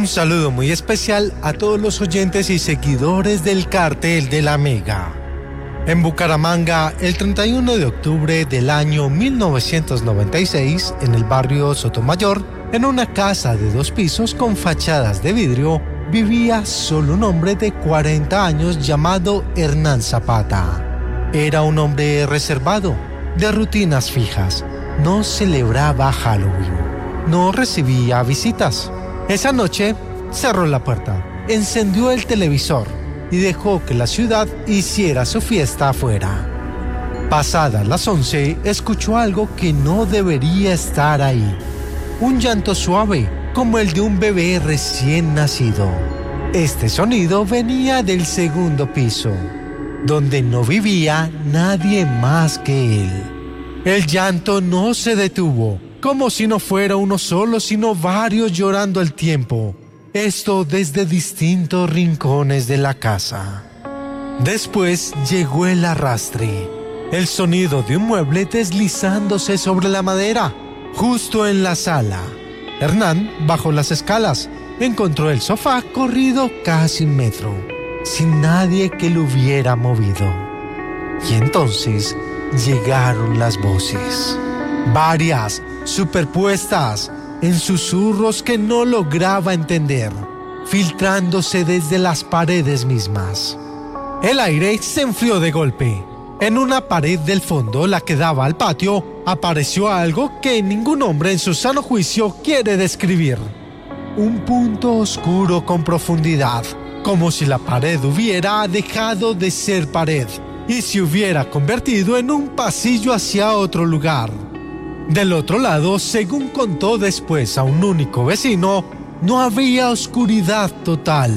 Un saludo muy especial a todos los oyentes y seguidores del Cartel de la Mega. En Bucaramanga, el 31 de octubre del año 1996, en el barrio Sotomayor, en una casa de 2 pisos con fachadas de vidrio, vivía solo un hombre de 40 años llamado Hernán Zapata. Era un hombre reservado, de rutinas fijas. No celebraba Halloween. No recibía visitas. Esa noche cerró la puerta, encendió el televisor y dejó que la ciudad hiciera su fiesta afuera. Pasadas las 11, escuchó algo que no debería estar ahí. Un llanto suave, como el de un bebé recién nacido. Este sonido venía del segundo piso, donde no vivía nadie más que él. El llanto no se detuvo, como si no fuera uno solo, sino varios llorando al tiempo. Esto desde distintos rincones de la casa. Después llegó el arrastre, el sonido de un mueble deslizándose sobre la madera, justo en la sala. Hernán bajó las escalas, encontró el sofá corrido casi 1 metro, sin nadie que lo hubiera movido. Y entonces llegaron las voces, varias, superpuestas, en susurros que no lograba entender, filtrándose desde las paredes mismas. El aire se enfrió de golpe. En una pared del fondo, la que daba al patio, apareció algo que ningún hombre en su sano juicio quiere describir. Un punto oscuro con profundidad, como si la pared hubiera dejado de ser pared y se hubiera convertido en un pasillo hacia otro lugar. Del otro lado, según contó después a un único vecino, no había oscuridad total.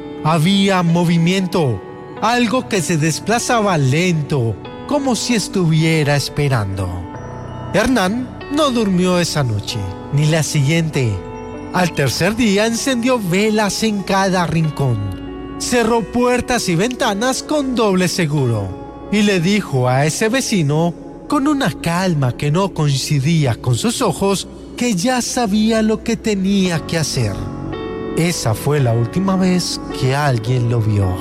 Había movimiento, algo que se desplazaba lento, como si estuviera esperando. Hernán no durmió esa noche, ni la siguiente. Al tercer día encendió velas en cada rincón, cerró puertas y ventanas con doble seguro, y le dijo a ese vecino, con una calma que no coincidía con sus ojos, que ya sabía lo que tenía que hacer. Esa fue la última vez que alguien lo vio.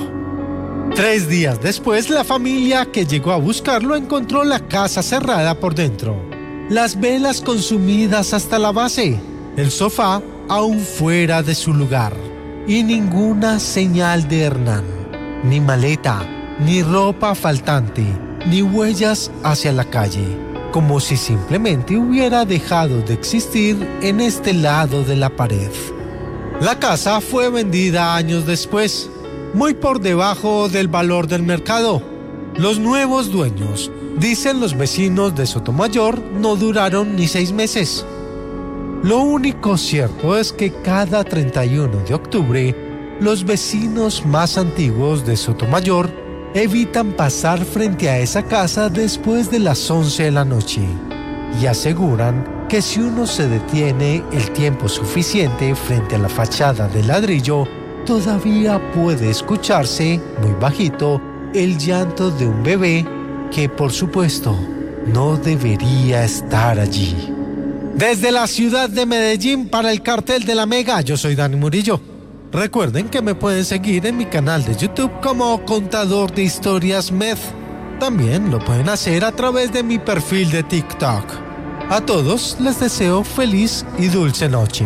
3 días después, la familia que llegó a buscarlo encontró la casa cerrada por dentro, las velas consumidas hasta la base, el sofá aún fuera de su lugar, y ninguna señal de Hernán, ni maleta, ni ropa faltante, ni huellas hacia la calle, como si simplemente hubiera dejado de existir en este lado de la pared. La casa fue vendida años después, muy por debajo del valor del mercado. Los nuevos dueños, dicen los vecinos de Sotomayor, no duraron ni 6 meses. Lo único cierto es que cada 31 de octubre, los vecinos más antiguos de Sotomayor evitan pasar frente a esa casa después de las 11 de la noche y aseguran que si uno se detiene el tiempo suficiente frente a la fachada de ladrillo, todavía puede escucharse, muy bajito, el llanto de un bebé que, por supuesto, no debería estar allí. Desde la ciudad de Medellín para el Cartel de la Mega, yo soy Dani Murillo. Recuerden que me pueden seguir en mi canal de YouTube como Contador de Historias Med. También lo pueden hacer a través de mi perfil de TikTok. A todos les deseo feliz y dulce noche.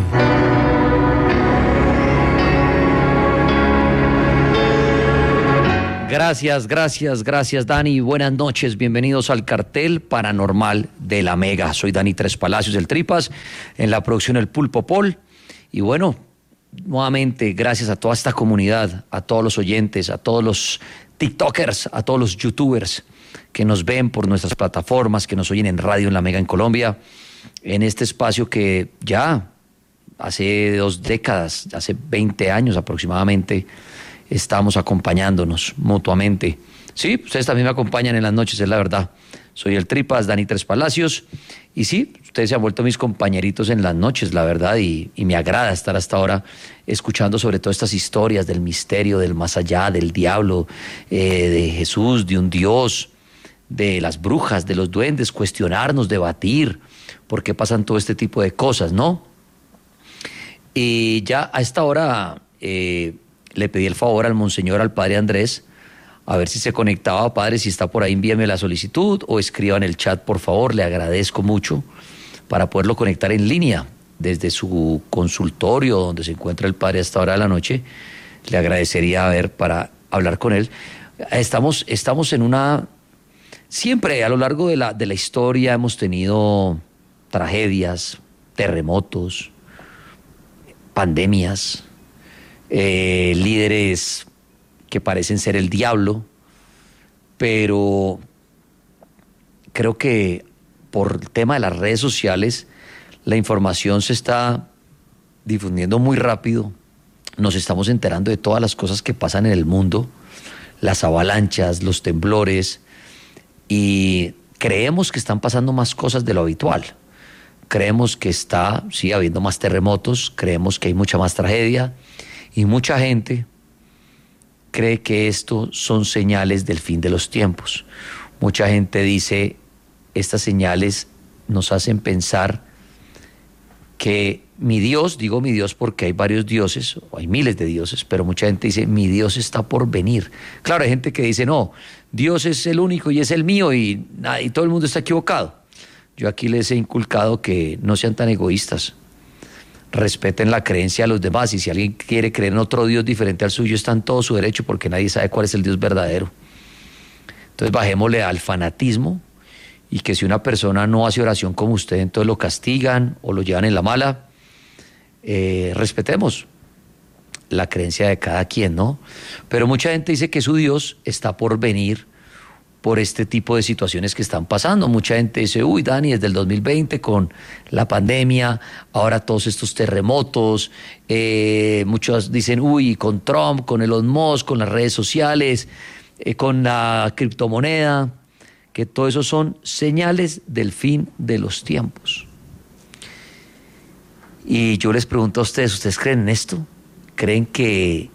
Gracias Dani, buenas noches, bienvenidos al Cartel Paranormal de la Mega. Soy Dani Tres Palacios, el Tripas, en la producción El Pulpo Pol. Y bueno, nuevamente, gracias a toda esta comunidad, a todos los oyentes, a todos los TikTokers, a todos los YouTubers que nos ven por nuestras plataformas, que nos oyen en radio en La Mega en Colombia, en este espacio que ya hace 2 décadas, hace 20 años aproximadamente, estamos acompañándonos mutuamente. Sí, ustedes también me acompañan en las noches, es la verdad. Soy el Tripas, Dani Tres Palacios, y sí, ustedes se han vuelto mis compañeritos en las noches, la verdad, y me agrada estar hasta ahora escuchando sobre todas estas historias del misterio, del más allá, del diablo, de Jesús, de un Dios, de las brujas, de los duendes, cuestionarnos, debatir por qué pasan todo este tipo de cosas, ¿no? Y ya a esta hora le pedí el favor al monseñor, al padre Andrés, a ver si se conectaba. Padre, si está por ahí, envíeme la solicitud o escriba en el chat, por favor. Le agradezco mucho para poderlo conectar en línea desde su consultorio donde se encuentra el padre a esta hora de la noche. Le agradecería para hablar con él. Estamos en una... Siempre a lo largo de la historia hemos tenido tragedias, terremotos, pandemias, líderes que parecen ser el diablo, pero creo que por el tema de las redes sociales la información se está difundiendo muy rápido, nos estamos enterando de todas las cosas que pasan en el mundo, las avalanchas, los temblores, y creemos que están pasando más cosas de lo habitual. Creemos que está, sí, habiendo más terremotos, creemos que hay mucha más tragedia y mucha gente cree que esto son señales del fin de los tiempos. Mucha gente dice, estas señales nos hacen pensar que mi Dios, digo mi Dios porque hay varios dioses, o hay miles de dioses, pero mucha gente dice, mi Dios está por venir. Claro, hay gente que dice, no, Dios es el único y es el mío y todo el mundo está equivocado. Yo aquí les he inculcado que no sean tan egoístas, respeten la creencia de los demás, y si alguien quiere creer en otro Dios diferente al suyo, está en todo su derecho, porque nadie sabe cuál es el Dios verdadero. Entonces bajémosle al fanatismo, y que si una persona no hace oración como usted, entonces lo castigan o lo llevan en la mala. Respetemos la creencia de cada quien, ¿no? Pero mucha gente dice que su Dios está por venir por este tipo de situaciones que están pasando. Mucha gente dice, uy, Dani, desde el 2020 con la pandemia, ahora todos estos terremotos, muchos dicen, uy, con Trump, con Elon Musk, con las redes sociales, con la criptomoneda, que todo eso son señales del fin de los tiempos. Y yo les pregunto a ustedes, ¿ustedes creen en esto? ¿Creen que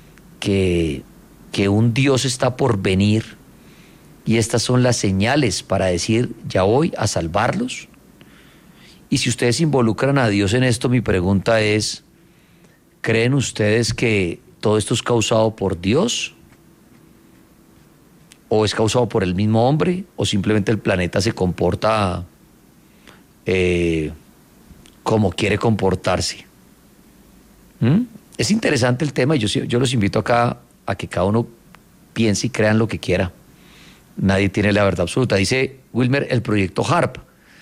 un Dios está por venir y estas son las señales para decir, ya voy a salvarlos? Y si ustedes involucran a Dios en esto, mi pregunta es, ¿creen ustedes que todo esto es causado por Dios? ¿O es causado por el mismo hombre? ¿O simplemente el planeta se comporta como quiere comportarse? Es interesante el tema y yo los invito acá a que cada uno piense y crea en lo que quiera. Nadie tiene la verdad absoluta. Dice Wilmer, el proyecto HARP.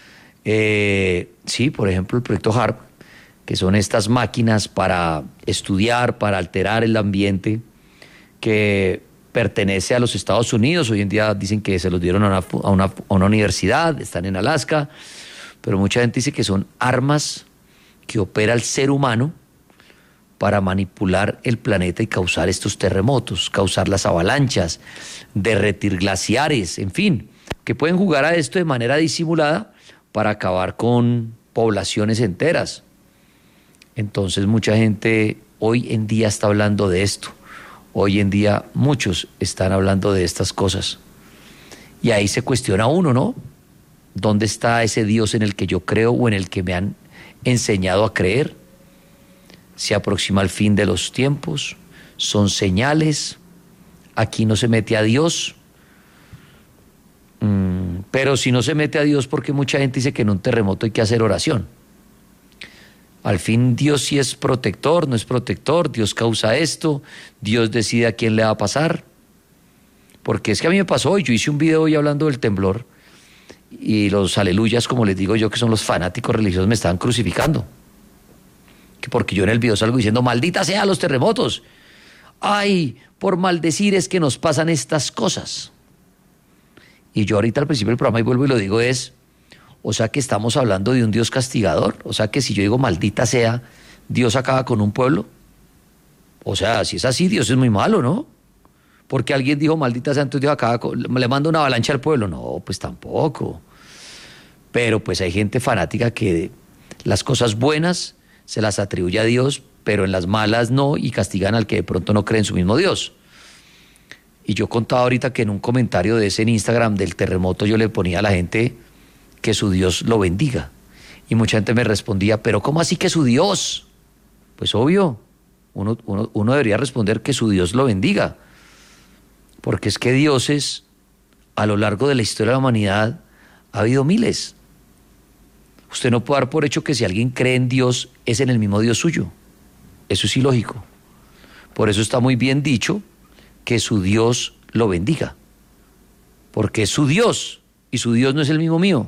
Sí, por ejemplo, el proyecto HARP, que son estas máquinas para estudiar, para alterar el ambiente, que pertenece a los Estados Unidos. Hoy en día dicen que se los dieron a una universidad, están en Alaska, pero mucha gente dice que son armas que opera el ser humano para manipular el planeta y causar estos terremotos, causar las avalanchas, derretir glaciares, en fin, que pueden jugar a esto de manera disimulada para acabar con poblaciones enteras. Entonces mucha gente hoy en día está hablando de esto. Hoy en día muchos están hablando de estas cosas. Y ahí se cuestiona uno, ¿no? ¿Dónde está ese Dios en el que yo creo o en el que me han enseñado a creer? Se aproxima el fin de los tiempos, son señales, aquí no se mete a Dios. Pero si no se mete a Dios, porque mucha gente dice que en un terremoto hay que hacer oración. Al fin Dios sí es protector, no es protector, Dios causa esto, Dios decide a quién le va a pasar. Porque es que a mí me pasó, y yo hice un video hoy hablando del temblor, y los aleluyas, como les digo yo, que son los fanáticos religiosos, me estaban crucificando. Que porque yo en el video salgo diciendo, maldita sea los terremotos. Ay, por maldecir es que nos pasan estas cosas. Y yo ahorita al principio del programa, y vuelvo y lo digo, o sea que estamos hablando de un Dios castigador. O sea que si yo digo maldita sea, Dios acaba con un pueblo. O sea, si es así, Dios es muy malo, ¿no? Porque alguien dijo maldita sea, entonces Dios acaba le manda una avalancha al pueblo. No, pues tampoco. Pero pues hay gente fanática que las cosas buenas se las atribuye a Dios, pero en las malas no, y castigan al que de pronto no cree en su mismo Dios. Y yo contaba ahorita que en un comentario de ese en Instagram del terremoto yo le ponía a la gente que su Dios lo bendiga. Y mucha gente me respondía, pero ¿cómo así que su Dios? Pues obvio, uno debería responder que su Dios lo bendiga, porque es que dioses a lo largo de la historia de la humanidad ha habido miles. Usted no puede dar por hecho que si alguien cree en Dios es en el mismo Dios suyo. Eso es ilógico. Por eso está muy bien dicho que su Dios lo bendiga, porque es su Dios y su Dios no es el mismo mío.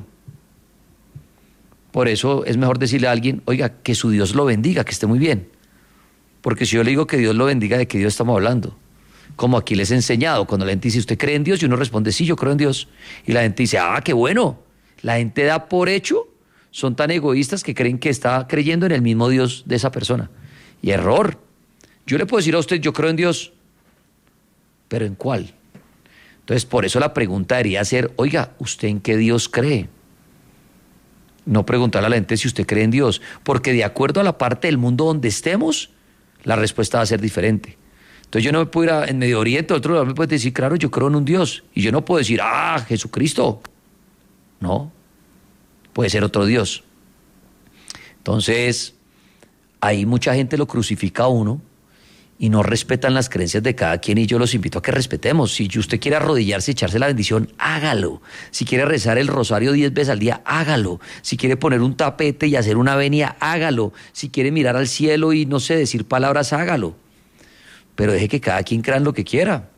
Por eso es mejor decirle a alguien, oiga, que su Dios lo bendiga, que esté muy bien. Porque si yo le digo que Dios lo bendiga, ¿de qué Dios estamos hablando? Como aquí les he enseñado, cuando la gente dice, ¿usted cree en Dios? Y uno responde, sí, yo creo en Dios. Y la gente dice, qué bueno. La gente da por hecho, son tan egoístas que creen que está creyendo en el mismo Dios de esa persona. Y error. Yo le puedo decir a usted, yo creo en Dios, pero ¿en cuál? Entonces, por eso la pregunta debería ser, oiga, ¿usted en qué Dios cree? No preguntarle a la gente si usted cree en Dios, porque de acuerdo a la parte del mundo donde estemos, la respuesta va a ser diferente. Entonces yo no me puedo ir en Medio Oriente, otro lugar me puede decir, claro, yo creo en un Dios. Y yo no puedo decir, Jesucristo. No, puede ser otro Dios. Entonces, ahí mucha gente lo crucifica a uno y no respetan las creencias de cada quien, y yo los invito a que respetemos. Si usted quiere arrodillarse y echarse la bendición, hágalo. Si quiere rezar el rosario 10 veces al día, hágalo. Si quiere poner un tapete y hacer una venia, hágalo. Si quiere mirar al cielo y, no sé, decir palabras, hágalo. Pero deje que cada quien crea en lo que quiera.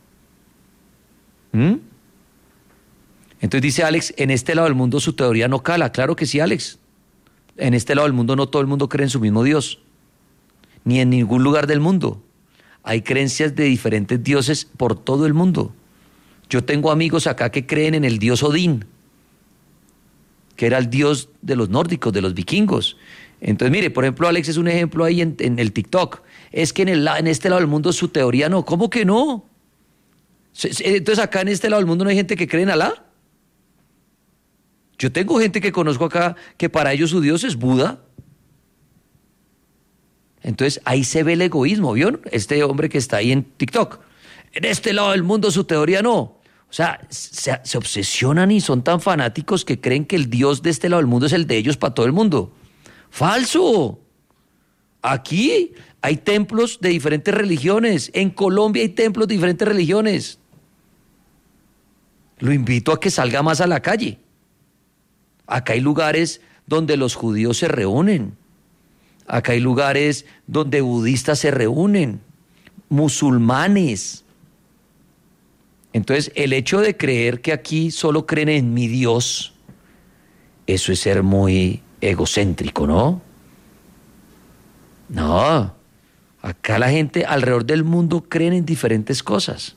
Entonces dice Alex, en este lado del mundo su teoría no cala. Claro que sí, Alex. En este lado del mundo no todo el mundo cree en su mismo Dios, ni en ningún lugar del mundo. Hay creencias de diferentes dioses por todo el mundo. Yo tengo amigos acá que creen en el dios Odín, que era el dios de los nórdicos, de los vikingos. Entonces, mire, por ejemplo, Alex es un ejemplo ahí en el TikTok. Es que en este lado del mundo su teoría no. ¿Cómo que no? Entonces, acá en este lado del mundo no hay gente que cree en Alá. Yo tengo gente que conozco acá que para ellos su dios es Buda. Entonces ahí se ve el egoísmo, ¿vio? Este hombre que está ahí en TikTok. En este lado del mundo su teoría no. O sea, se obsesionan y son tan fanáticos que creen que el Dios de este lado del mundo es el de ellos para todo el mundo. ¡Falso! Aquí hay templos de diferentes religiones. En Colombia hay templos de diferentes religiones. Lo invito a que salga más a la calle. Acá hay lugares donde los judíos se reúnen. Acá hay lugares donde budistas se reúnen, musulmanes. Entonces, el hecho de creer que aquí solo creen en mi Dios, eso es ser muy egocéntrico, ¿no? No, acá la gente alrededor del mundo creen en diferentes cosas.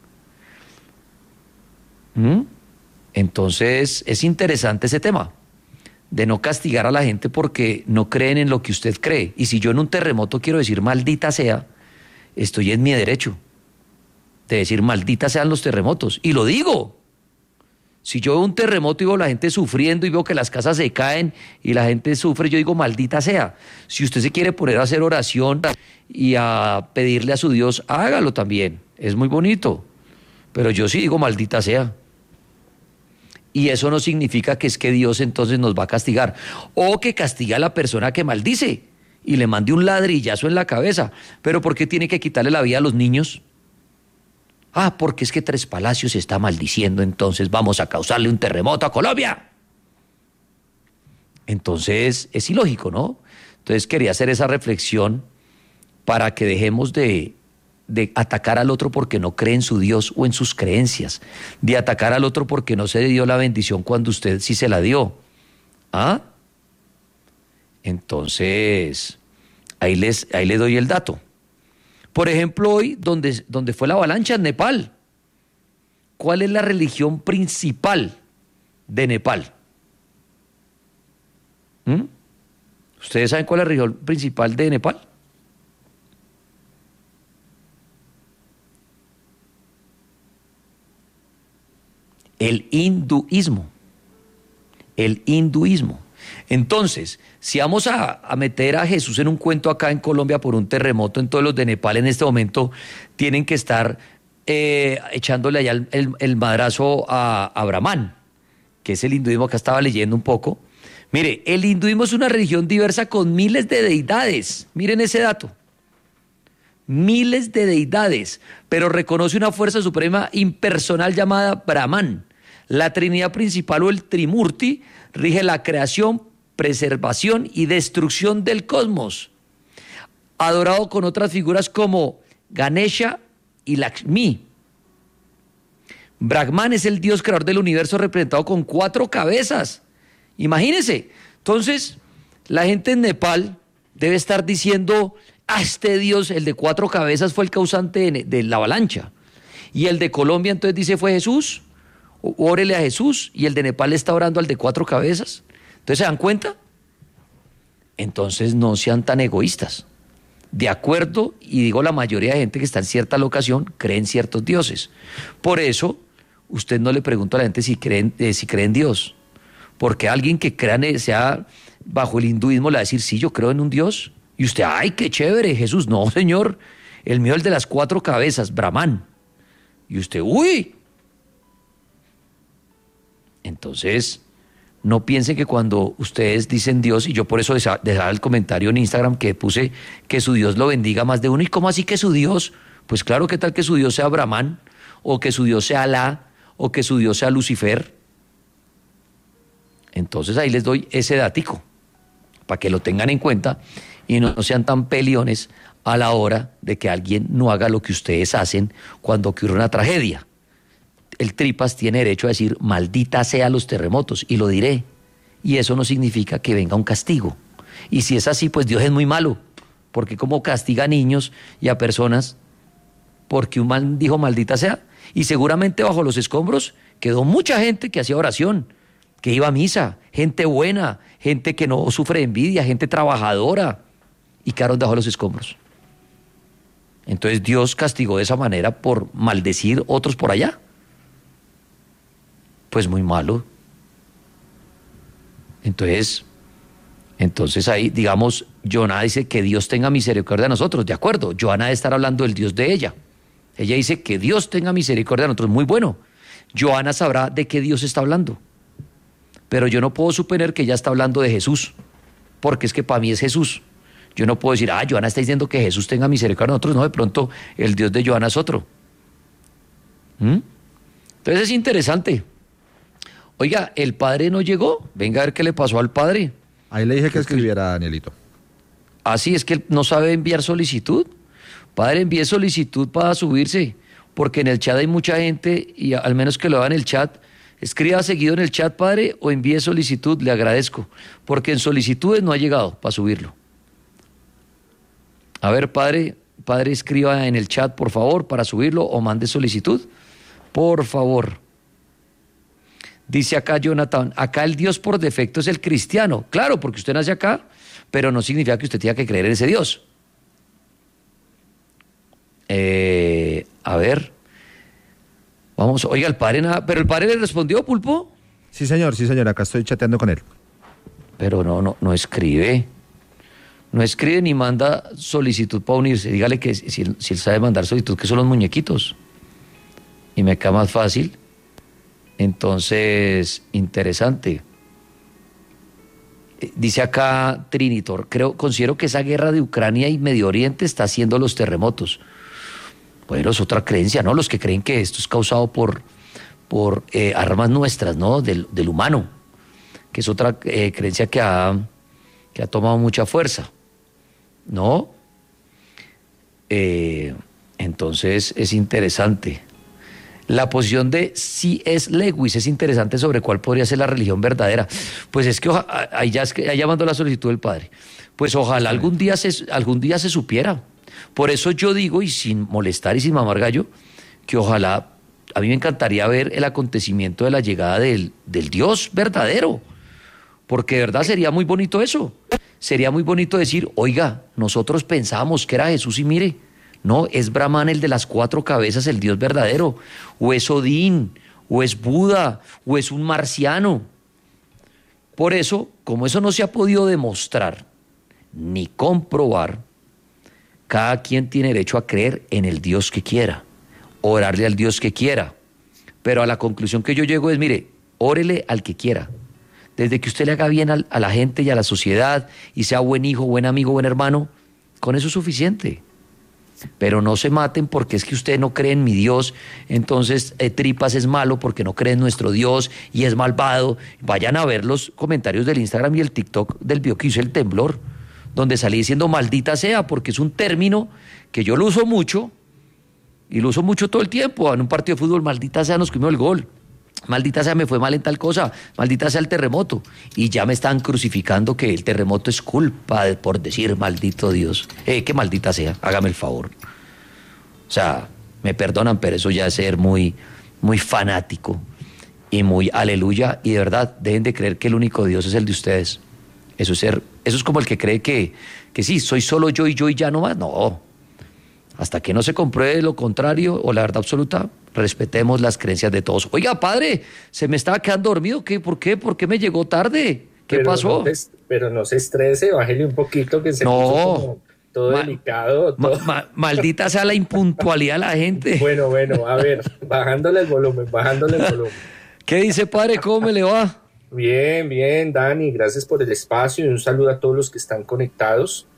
Entonces, es interesante ese tema de no castigar a la gente porque no creen en lo que usted cree. Y si yo en un terremoto quiero decir maldita sea, estoy en mi derecho de decir maldita sean los terremotos. Y lo digo. Si yo veo un terremoto y veo a la gente sufriendo y veo que las casas se caen y la gente sufre, yo digo maldita sea. Si usted se quiere poner a hacer oración y a pedirle a su Dios, hágalo también. Es muy bonito. Pero yo sí digo maldita sea. Y eso no significa que es que Dios entonces nos va a castigar. O que castiga a la persona que maldice y le mande un ladrillazo en la cabeza. ¿Pero por qué tiene que quitarle la vida a los niños? Porque es que Tres Palacios está maldiciendo, entonces vamos a causarle un terremoto a Colombia. Entonces es ilógico, ¿no? Entonces quería hacer esa reflexión para que dejemos de atacar al otro porque no cree en su Dios o en sus creencias, de atacar al otro porque no se dio la bendición cuando usted sí se la dio. Entonces, ahí le doy el dato. Por ejemplo, hoy, donde fue la avalancha en Nepal, ¿cuál es la religión principal de Nepal? ¿Ustedes saben cuál es la religión principal de Nepal? El hinduismo. El hinduismo. Entonces, si vamos a meter a Jesús en un cuento acá en Colombia por un terremoto, en todos los de Nepal en este momento tienen que estar echándole allá el madrazo a Brahman, que es el hinduismo. Acá estaba leyendo un poco. Mire, el hinduismo es una religión diversa con miles de deidades. Miren ese dato. Miles de deidades, pero reconoce una fuerza suprema impersonal llamada Brahman. La Trinidad principal o el Trimurti rige la creación, preservación y destrucción del cosmos, adorado con otras figuras como Ganesha y Lakshmi. Brahman es el dios creador del universo representado con 4 cabezas. Imagínense. Entonces, la gente en Nepal debe estar diciendo, este dios, el de 4 cabezas, fue el causante de la avalancha. Y el de Colombia entonces dice, fue Jesús, órele a Jesús, y el de Nepal está orando al de 4 cabezas. Entonces, ¿se dan cuenta? Entonces, no sean tan egoístas. De acuerdo, y digo la mayoría de gente que está en cierta locación, cree en ciertos dioses. Por eso, usted no le pregunta a la gente si cree en Dios. Porque alguien que crea, sea bajo el hinduismo, le va a decir, sí, yo creo en un Dios. Y usted, ay, qué chévere, Jesús. No, señor, el mío es el de las 4 cabezas, Brahman. Y usted, uy. Entonces, no piensen que cuando ustedes dicen Dios, y yo por eso dejaba el comentario en Instagram que puse que su Dios lo bendiga más de uno. ¿Y cómo así que su Dios? Pues claro, ¿qué tal que su Dios sea Brahman? O que su Dios sea Alá, o que su Dios sea Lucifer. Entonces ahí les doy ese datico, para que lo tengan en cuenta y no sean tan peliones a la hora de que alguien no haga lo que ustedes hacen cuando ocurre una tragedia. El Tripas tiene derecho a decir, maldita sea los terremotos, y lo diré. Y eso no significa que venga un castigo. Y si es así, pues Dios es muy malo, porque como castiga a niños y a personas porque un man dijo maldita sea, y seguramente bajo los escombros quedó mucha gente que hacía oración, que iba a misa, gente buena, gente que no sufre de envidia, gente trabajadora, y quedaron bajo los escombros. Entonces Dios castigó de esa manera por maldecir otros por allá. Pues muy malo. Entonces ahí, digamos, Joana dice que Dios tenga misericordia de nosotros, de acuerdo. Joana debe estar hablando del Dios de ella. Ella dice que Dios tenga misericordia de nosotros, muy bueno. Joana sabrá de qué Dios está hablando. Pero yo no puedo suponer que ella está hablando de Jesús, porque es que para mí es Jesús. Yo no puedo decir, Joana está diciendo que Jesús tenga misericordia de nosotros. No, de pronto el Dios de Joana es otro. Entonces es interesante. Oiga, ¿el padre no llegó? Venga a ver qué le pasó al padre. Ahí le dije que escribiera, Danielito. Sí, es que él no sabe enviar solicitud. Padre, envíe solicitud para subirse, porque en el chat hay mucha gente, y al menos que lo haga en el chat, escriba seguido en el chat, padre, o envíe solicitud, le agradezco, porque en solicitudes no ha llegado para subirlo. A ver, padre, escriba en el chat, por favor, para subirlo, o mande solicitud, por favor. Dice acá Jonathan, acá el Dios por defecto es el cristiano. Claro, porque usted nace acá, pero no significa que usted tenga que creer en ese Dios. A ver, vamos, oiga, el padre nada, pero el padre le respondió, Pulpo. Sí, señor, acá estoy chateando con él. Pero no escribe. No escribe ni manda solicitud para unirse. Dígale que si él sabe mandar solicitud, que son los muñequitos. Y me queda más fácil. Entonces, interesante. Dice acá Trinitor, considero que esa guerra de Ucrania y Medio Oriente está haciendo los terremotos. Bueno, es otra creencia, ¿no? Los que creen que esto es causado por armas nuestras, ¿no? Del humano, que es otra creencia que ha tomado mucha fuerza, ¿no? Entonces es interesante. La posición de C.S. Lewis es interesante sobre cuál podría ser la religión verdadera. Pues es que ahí ya mandó la solicitud del padre. Pues ojalá algún día se supiera. Por eso yo digo, y sin molestar y sin mamar gallo, que ojalá, a mí me encantaría ver el acontecimiento de la llegada del Dios verdadero. Porque de verdad sería muy bonito eso. Sería muy bonito decir, oiga, nosotros pensábamos que era Jesús y mire, no, es Brahman el de las 4 cabezas, el Dios verdadero, o es Odín, o es Buda, o es un marciano. Por eso, como eso no se ha podido demostrar ni comprobar, cada quien tiene derecho a creer en el Dios que quiera, orarle al Dios que quiera. Pero a la conclusión que yo llego es, mire, órele al que quiera, Desde que usted le haga bien a la gente y a la sociedad y sea buen hijo, buen amigo, buen hermano, con eso es suficiente. Pero no se maten porque es que usted no cree en mi Dios, entonces Tripas es malo porque no cree en nuestro Dios y es malvado. Vayan a ver los comentarios del Instagram y el TikTok del video que hizo el temblor, donde salí diciendo maldita sea, porque es un término que yo lo uso mucho y lo uso mucho todo el tiempo. En un partido de fútbol, maldita sea, nos comió el gol. Maldita sea, me fue mal en tal cosa, maldita sea el terremoto. Y ya me están crucificando que el terremoto es culpa por decir maldito Dios. Que maldita sea, hágame el favor. O sea, me perdonan, pero eso ya es ser muy, muy fanático y muy aleluya. Y de verdad, dejen de creer que el único Dios es el de ustedes. Eso es como el que cree que sí, soy solo yo y ya no más. No, hasta que no se compruebe lo contrario o la verdad absoluta, respetemos las creencias de todos. Oiga, padre, se me estaba quedando dormido. ¿Por qué? ¿Por qué me llegó tarde? ¿Qué pasó? Pero no se estrese, bájele un poquito que se puso como todo delicado. Todo. Maldita sea la impuntualidad de la gente. Bueno, a ver, bajándole el volumen. ¿Qué dice, padre? ¿Cómo me le va? Bien, Dani, gracias por el espacio y un saludo a todos los que están conectados.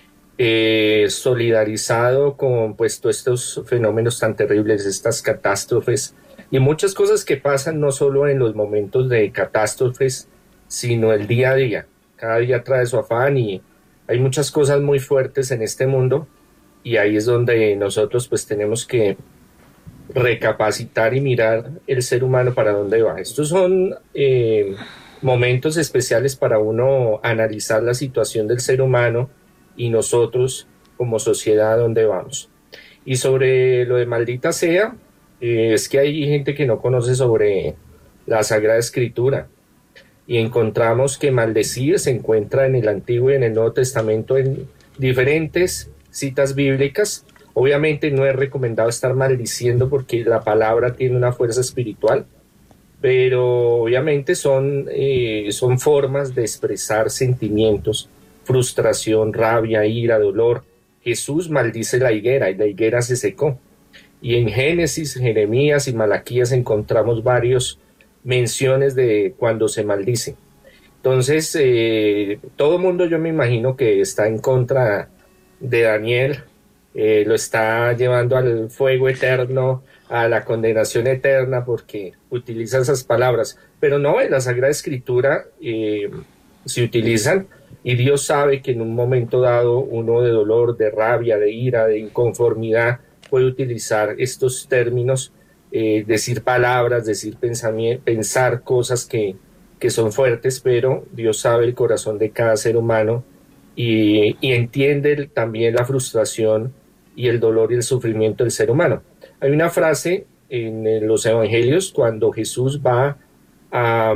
Solidarizado con pues todos estos fenómenos tan terribles, estas catástrofes y muchas cosas que pasan no solo en los momentos de catástrofes, sino el día a día. Cada día trae su afán y hay muchas cosas muy fuertes en este mundo y ahí es donde nosotros pues tenemos que recapacitar y mirar el ser humano para dónde va. Estos son momentos especiales para uno analizar la situación del ser humano y nosotros como sociedad dónde vamos. Y sobre lo de maldita sea, es que hay gente que no conoce sobre la Sagrada Escritura y encontramos que maldecir se encuentra en el Antiguo y en el Nuevo Testamento en diferentes citas bíblicas. Obviamente no es recomendado estar maldiciendo porque la palabra tiene una fuerza espiritual, pero obviamente son formas de expresar sentimientos, frustración, rabia, ira, dolor. Jesús maldice la higuera y la higuera se secó. Y en Génesis, Jeremías y Malaquías encontramos varias menciones de cuando se maldice. Entonces, todo el mundo yo me imagino que está en contra de Daniel, lo está llevando al fuego eterno, a la condenación eterna porque utiliza esas palabras. Pero no, en la Sagrada Escritura se utilizan. Y Dios sabe que en un momento dado uno de dolor, de rabia, de ira, de inconformidad puede utilizar estos términos, decir palabras, decir pensar cosas que son fuertes, pero Dios sabe el corazón de cada ser humano y entiende también la frustración y el dolor y el sufrimiento del ser humano. Hay una frase en los evangelios cuando Jesús va a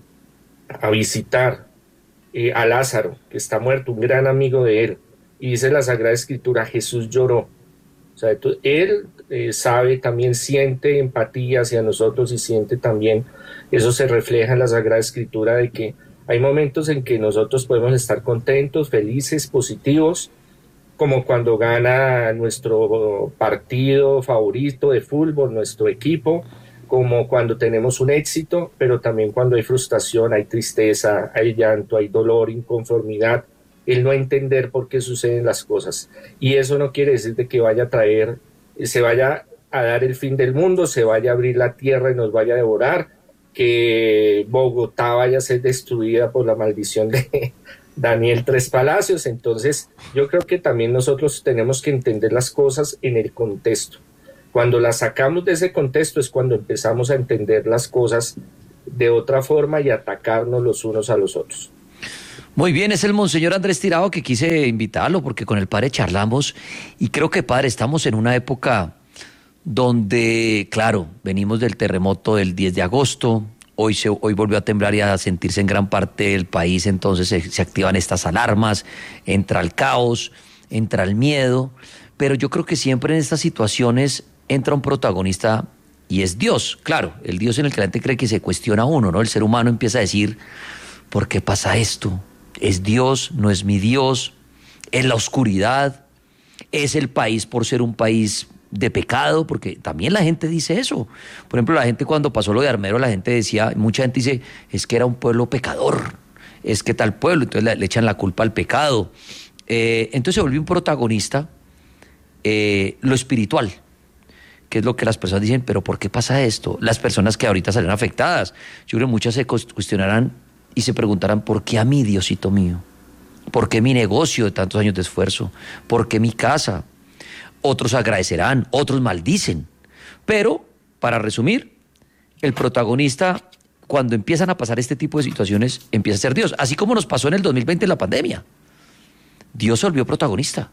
visitar a Lázaro, que está muerto, un gran amigo de él, y dice la Sagrada Escritura, Jesús lloró. O sea, él sabe, también siente empatía hacia nosotros y siente también, eso se refleja en la Sagrada Escritura, de que hay momentos en que nosotros podemos estar contentos, felices, positivos, como cuando gana nuestro partido favorito de fútbol, nuestro equipo, como cuando tenemos un éxito, pero también cuando hay frustración, hay tristeza, hay llanto, hay dolor, inconformidad, el no entender por qué suceden las cosas. Y eso no quiere decir de que vaya a traer, se vaya a dar el fin del mundo, se vaya a abrir la tierra y nos vaya a devorar, que Bogotá vaya a ser destruida por la maldición de Daniel Tres Palacios. Entonces, yo creo que también nosotros tenemos que entender las cosas en el contexto. Cuando las sacamos de ese contexto es cuando empezamos a entender las cosas de otra forma y atacarnos los unos a los otros. Muy bien, es el Monseñor Andrés Tirado, que quise invitarlo porque con el padre charlamos y creo que, padre, estamos en una época donde, claro, venimos del terremoto del 10 de agosto, hoy volvió a temblar y a sentirse en gran parte del país, entonces se activan estas alarmas, entra el caos, entra el miedo, pero yo creo que siempre en estas situaciones entra un protagonista y es Dios. Claro, el Dios en el que la gente cree que se cuestiona uno, ¿no? El ser humano empieza a decir, ¿por qué pasa esto? ¿Es Dios? ¿No es mi Dios? ¿Es la oscuridad? ¿Es el país por ser un país de pecado, porque también la gente dice eso. Por ejemplo, la gente cuando pasó lo de Armero, la gente decía, mucha gente dice, es que era un pueblo pecador, es que tal pueblo, entonces le echan la culpa al pecado. Entonces se volvió un protagonista lo espiritual, que es lo que las personas dicen, pero ¿por qué pasa esto? Las personas que ahorita salen afectadas, yo creo que muchas se cuestionarán y se preguntarán, ¿por qué a mí, Diosito mío? ¿Por qué mi negocio de tantos años de esfuerzo? ¿Por qué mi casa? Otros agradecerán, otros maldicen. Pero, para resumir, el protagonista, cuando empiezan a pasar este tipo de situaciones, empieza a ser Dios. Así como nos pasó en el 2020 en la pandemia. Dios se volvió protagonista.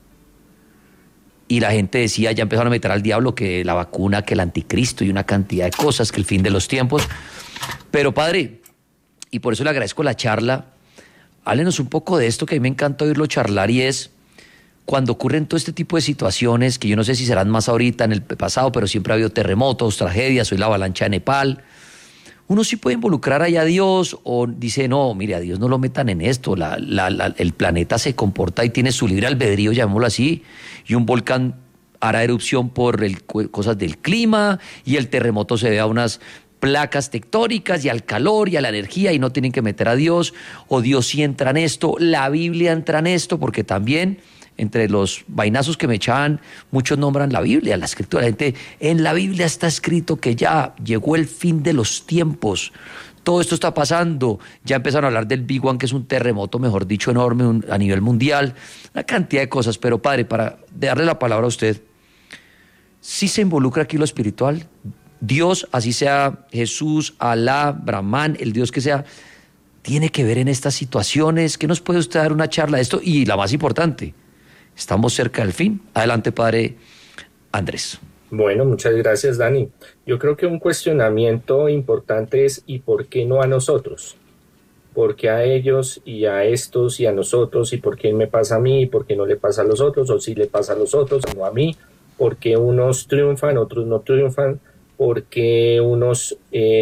Y la gente decía, ya empezaron a meter al diablo que la vacuna, que el anticristo y una cantidad de cosas, que el fin de los tiempos. Pero, padre, y por eso le agradezco la charla, háblenos un poco de esto que a mí me encanta oírlo charlar, y es cuando ocurren todo este tipo de situaciones, que yo no sé si serán más ahorita en el pasado, pero siempre ha habido terremotos, tragedias, hoy la avalancha de Nepal. Uno sí puede involucrar allá a Dios, o dice, no, mire, a Dios no lo metan en esto, el planeta se comporta y tiene su libre albedrío, llamémoslo así, y un volcán hará erupción por cosas del clima, y el terremoto se ve a unas placas tectónicas y al calor y a la energía, y no tienen que meter a Dios, o Dios sí entra en esto, la Biblia entra en esto, porque también entre los vainazos que me echaban, muchos nombran la Biblia, la escritura. La gente, en la Biblia está escrito que ya llegó el fin de los tiempos, todo esto está pasando, ya empezaron a hablar del Big One, que es un terremoto, mejor dicho, enorme a nivel mundial, una cantidad de cosas. Pero padre, para darle la palabra a usted, ¿sí se involucra aquí lo espiritual? Dios, así sea Jesús, Alá, Brahman, el Dios que sea, tiene que ver en estas situaciones. ¿Qué nos puede usted dar una charla de esto? Y la más importante, estamos cerca del fin. Adelante, padre Andrés. Bueno, muchas gracias, Dani. Yo creo que un cuestionamiento importante es ¿y por qué no a nosotros? ¿Por qué a ellos y a estos y a nosotros? ¿Y por qué me pasa a mí? ¿Y por qué no le pasa a los otros? ¿O sí le pasa a los otros y no a mí? ¿Por qué unos triunfan, otros no triunfan? ¿Por qué unos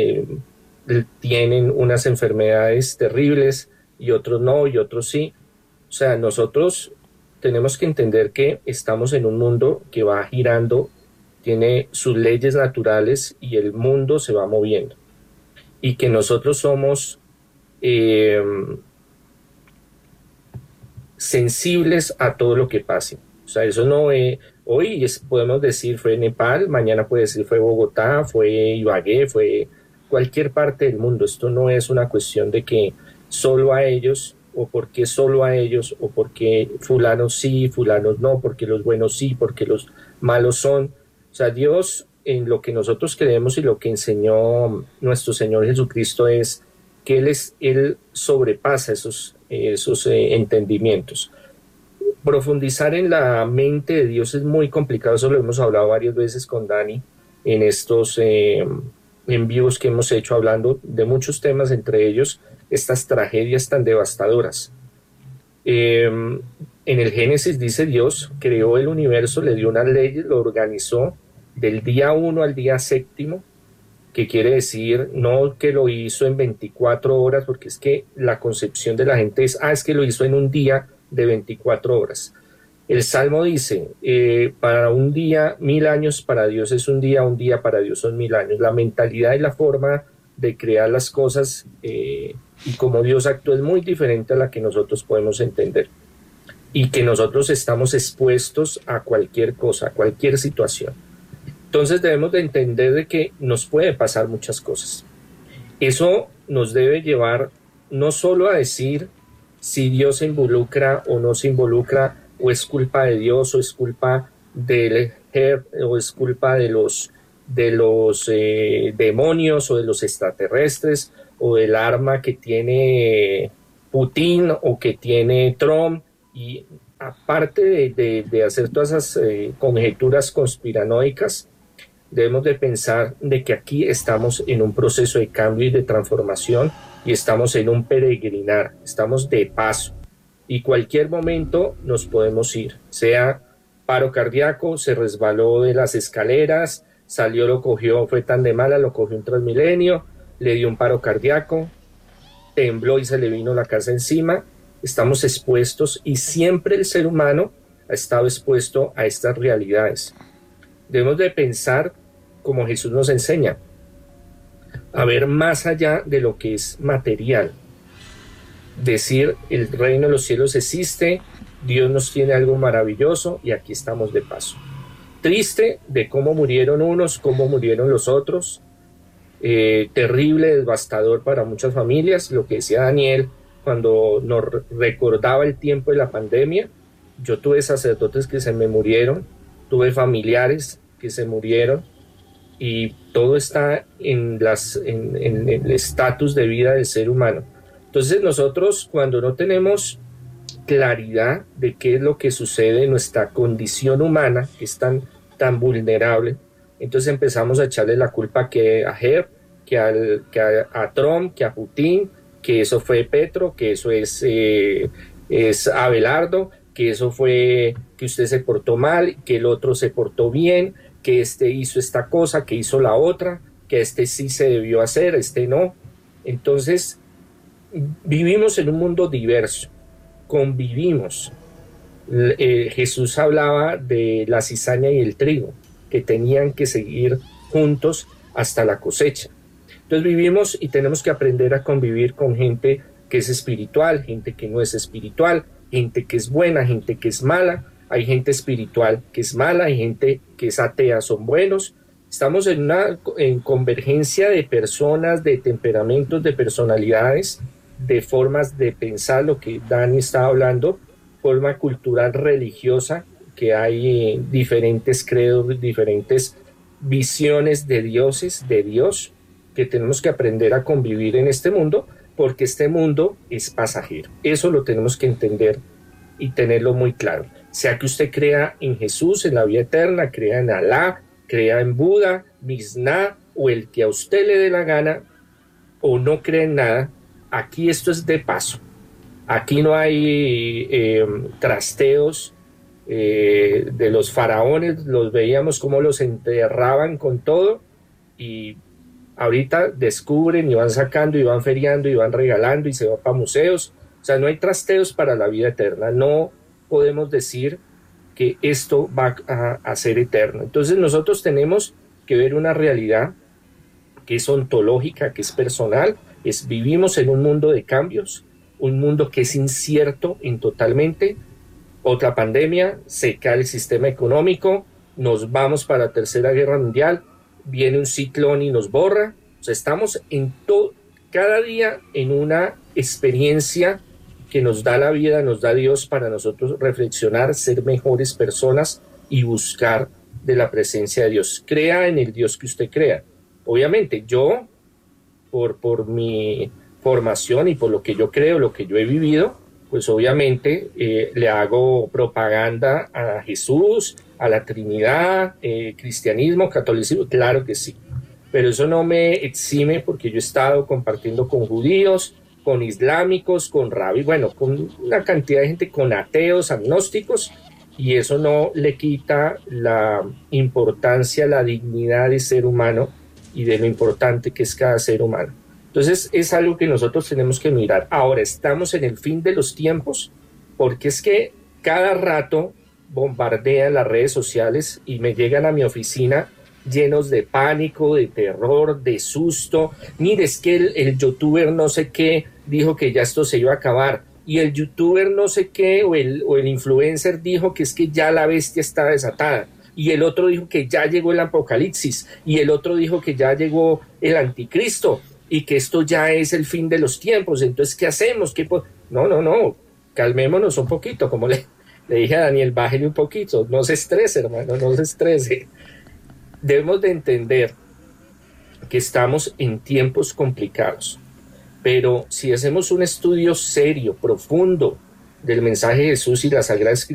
tienen unas enfermedades terribles y otros no, y otros sí? O sea, nosotros tenemos que entender que estamos en un mundo que va girando, tiene sus leyes naturales y el mundo se va moviendo. Y que nosotros somos sensibles a todo lo que pase. O sea, eso no hoy podemos decir fue Nepal, mañana puede decir fue Bogotá, fue Ibagué, fue cualquier parte del mundo. Esto no es una cuestión de que solo a ellos, o por qué solo a ellos, o porque fulanos sí, fulanos no, porque los buenos sí, porque los malos son. O sea, Dios, en lo que nosotros creemos y lo que enseñó nuestro Señor Jesucristo es que Él sobrepasa esos entendimientos. Profundizar en la mente de Dios es muy complicado, eso lo hemos hablado varias veces con Dani en estos en vivos que hemos hecho, hablando de muchos temas, entre ellos estas tragedias tan devastadoras. En el Génesis dice Dios creó el universo, le dio unas leyes, lo organizó del día 1 al día 7, que quiere decir no que lo hizo en 24 horas, porque es que la concepción de la gente es que lo hizo en un día de 24 horas. El Salmo dice, para un día 1000 años para Dios es un día para Dios son 1000 años. La mentalidad y la forma de crear las cosas y como Dios actúa es muy diferente a la que nosotros podemos entender. Y que nosotros estamos expuestos a cualquier cosa, a cualquier situación. Entonces debemos de entender de que nos puede pasar muchas cosas. Eso nos debe llevar no solo a decir si Dios se involucra o no se involucra, o es culpa de Dios, o es culpa del o es culpa de los demonios, o de los extraterrestres, o del arma que tiene Putin o que tiene Trump. Y aparte de hacer todas esas conjeturas conspiranoicas, debemos de pensar de que aquí estamos en un proceso de cambio y de transformación, y estamos en un peregrinar, estamos de paso, y cualquier momento nos podemos ir, sea paro cardíaco, se resbaló de las escaleras, salió, lo cogió, fue tan de mala, lo cogió un Transmilenio, le dio un paro cardíaco, tembló y se le vino la casa encima. Estamos expuestos, y siempre el ser humano ha estado expuesto a estas realidades. Debemos de pensar como Jesús nos enseña, a ver más allá de lo que es material. Decir, el reino de los cielos existe, Dios nos tiene algo maravilloso y aquí estamos de paso. Triste de cómo murieron unos, cómo murieron los otros. Terrible, devastador para muchas familias. Lo que decía Daniel cuando nos recordaba el tiempo de la pandemia. Yo tuve sacerdotes que se me murieron, tuve familiares que se murieron, y todo está en el estatus de vida del ser humano. Entonces nosotros, cuando no tenemos claridad de qué es lo que sucede en nuestra condición humana, que es tan vulnerable, entonces empezamos a echarle la culpa que a Herb, que a Trump, que a Putin, que eso fue Petro, que eso es Abelardo, que eso fue que usted se portó mal, que el otro se portó bien, que este hizo esta cosa, que hizo la otra, que este sí se debió hacer, este no. Entonces, vivimos en un mundo diverso, convivimos. Jesús hablaba de la cizaña y el trigo, que tenían que seguir juntos hasta la cosecha. Entonces vivimos y tenemos que aprender a convivir con gente que es espiritual, gente que no es espiritual, gente que es buena, gente que es mala. Hay gente espiritual que es mala, hay gente que es atea, son buenos. Estamos en convergencia de personas, de temperamentos, de personalidades, de formas de pensar, lo que Dani estaba hablando, forma cultural religiosa, que hay diferentes credos, diferentes visiones de dioses, de Dios, que tenemos que aprender a convivir en este mundo, porque este mundo es pasajero. Eso lo tenemos que entender y tenerlo muy claro. Sea que usted crea en Jesús, en la vida eterna, crea en Alá, crea en Buda, Vishnu, o el que a usted le dé la gana, o no cree en nada, aquí esto es de paso. Aquí no hay trasteos de los faraones, los veíamos como los enterraban con todo, y ahorita descubren y van sacando y van feriando y van regalando y se va para museos. O sea, no hay trasteos para la vida eterna. No podemos decir que esto va a ser eterno. Entonces nosotros tenemos que ver una realidad que es ontológica, que es personal. Vivimos en un mundo de cambios, un mundo que es incierto en totalmente. Otra pandemia, se cae el sistema económico, nos vamos para la Tercera Guerra Mundial, viene un ciclón y nos borra. O sea, estamos cada día en una experiencia que nos da la vida, nos da Dios, para nosotros reflexionar, ser mejores personas y buscar de la presencia de Dios. Crea en el Dios que usted crea. Obviamente, yo, por mi formación y por lo que yo creo, lo que yo he vivido, pues obviamente le hago propaganda a Jesús, a la Trinidad, cristianismo, catolicismo, claro que sí. Pero eso no me exime, porque yo he estado compartiendo con judíos, con islámicos, con rabis, bueno, con una cantidad de gente, con ateos, agnósticos, y eso no le quita la importancia, la dignidad de ser humano y de lo importante que es cada ser humano. Entonces es algo que nosotros tenemos que mirar. Ahora estamos en el fin de los tiempos, porque es que cada rato bombardean las redes sociales y me llegan a mi oficina llenos de pánico, de terror, de susto. Mire, es que el youtuber no sé qué dijo que ya esto se iba a acabar, y el youtuber no sé qué o el influencer dijo que es que ya la bestia está desatada, y el otro dijo que ya llegó el apocalipsis, y el otro dijo que ya llegó el anticristo y que esto ya es el fin de los tiempos. Entonces, ¿qué hacemos? No, calmémonos un poquito, como le dije a Daniel, bájele un poquito, no se estrese, hermano, no se estrese. Debemos de entender que estamos en tiempos complicados, pero si hacemos un estudio serio, profundo del mensaje de Jesús y la Sagrada Escritura,